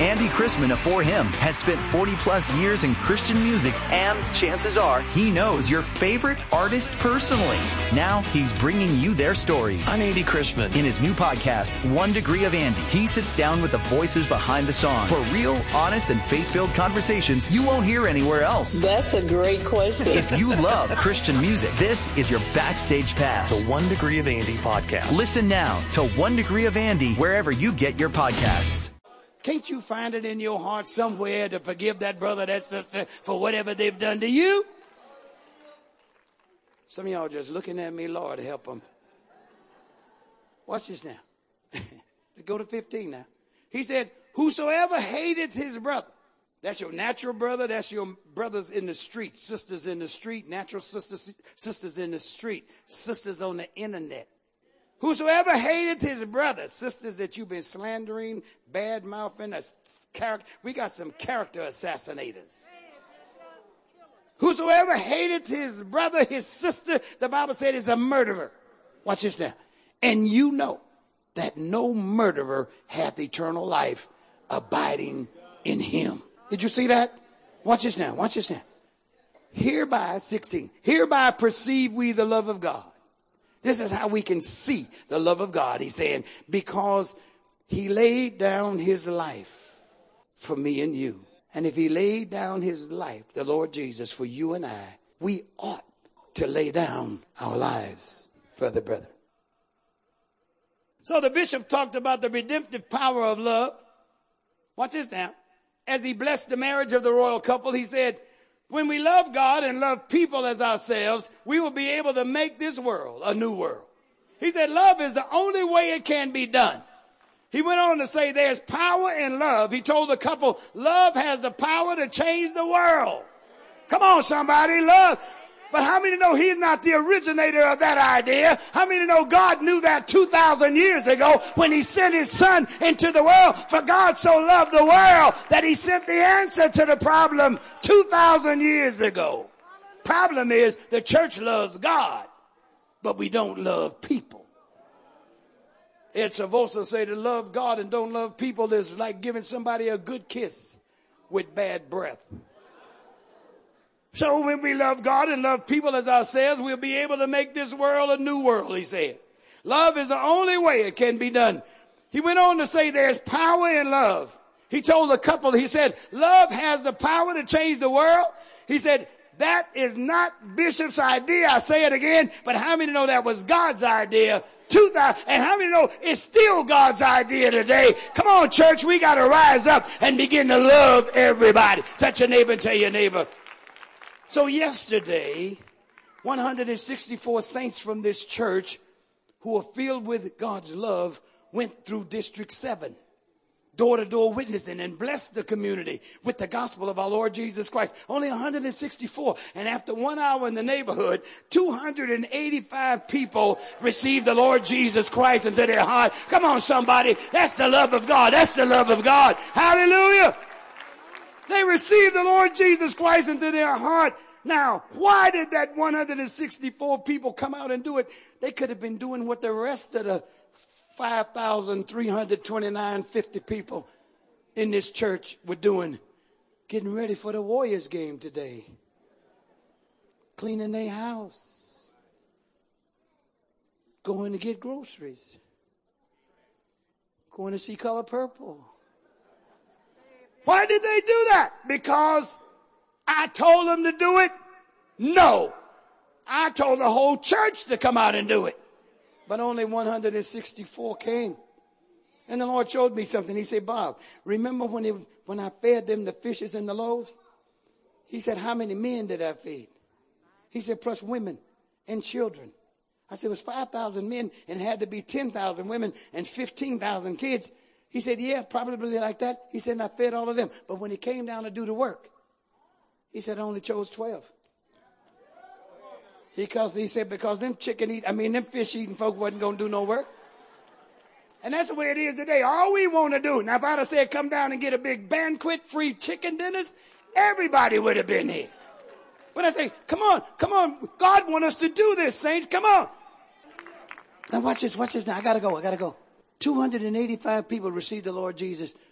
Andy Chrisman of For Him has spent 40 plus years in Christian music, and chances are he knows your favorite artist personally. Now he's bringing you their stories. I'm Andy Chrisman. In his new podcast, 1 Degree of Andy, he sits down with the voices behind the songs for real, honest, and faith-filled conversations you won't hear anywhere else. That's a great question. If you love Christian music, this is your backstage pass. The 1 Degree of Andy podcast. Listen now to 1 Degree of Andy wherever you get your podcasts. Can't you find it in your heart somewhere to forgive that brother, that sister for whatever they've done to you? Some of y'all just looking at me, Lord, help them. Watch this now. Go to 15 now. He said, whosoever hateth his brother, that's your natural brother, that's your brothers in the street, sisters in the street, natural sisters in the street, sisters on the internet. Whosoever hateth his brother, sisters that you've been slandering, bad-mouthing, we got some character assassinators. Whosoever hateth his brother, his sister, the Bible said is a murderer. Watch this now. And you know that no murderer hath eternal life abiding in him. Did you see that? Watch this now. Watch this now. Hereby, 16, hereby perceive we the love of God. This is how we can see the love of God. He's saying, because he laid down his life for me and you. And if he laid down his life, the Lord Jesus, for you and I, we ought to lay down our lives for the brethren. So the bishop talked about the redemptive power of love. Watch this now. As he blessed the marriage of the royal couple, he said, when we love God and love people as ourselves, we will be able to make this world a new world. He said love is the only way it can be done. He went on to say there's power in love. He told the couple, love has the power to change the world. Come on, somebody, love. But how many know he's not the originator of that idea? How many know God knew that 2,000 years ago when he sent his son into the world? For God so loved the world that he sent the answer to the problem 2,000 years ago. Problem is the church loves God, but we don't love people. Ed Savosa say to love God and don't love people is like giving somebody a good kiss with bad breath. So when we love God and love people as ourselves, we'll be able to make this world a new world, he says. Love is the only way it can be done. He went on to say there's power in love. He told the couple, he said, love has the power to change the world. He said, that is not Bishop's idea. I say it again, but how many know that was God's idea? 2,000, and how many know it's still God's idea today? Come on, church, we got to rise up and begin to love everybody. Touch your neighbor and tell your neighbor. So yesterday, 164 saints from this church who are filled with God's love went through District 7, door-to-door witnessing, and blessed the community with the gospel of our Lord Jesus Christ. Only 164. And after 1 hour in the neighborhood, 285 people received the Lord Jesus Christ into their heart. Come on, somebody. That's the love of God. That's the love of God. Hallelujah. They received the Lord Jesus Christ into their heart. Now, why did that 164 people come out and do it? They could have been doing what the rest of the 50 people in this church were doing. Getting ready for the Warriors game today. Cleaning their house. Going to get groceries. Going to see Color Purple. Why did they do that? Because I told them to do it? No. I told the whole church to come out and do it. But only 164 came. And the Lord showed me something. He said, Bob, remember when I fed them the fishes and the loaves? He said, how many men did I feed? He said, plus women and children. I said, it was 5,000 men and it had to be 10,000 women and 15,000 kids. He said, yeah, probably like that. He said, and I fed all of them. But when it came down to do the work, he said, I only chose 12. Because he said, because them fish eating folk wasn't going to do no work. And that's the way it is today. All we want to do. Now, if I'd have said, come down and get a big banquet, free chicken dinners, everybody would have been here. But I say, come on. God wants us to do this, saints. Come on. Now watch this now. I gotta go. 285 people received the Lord Jesus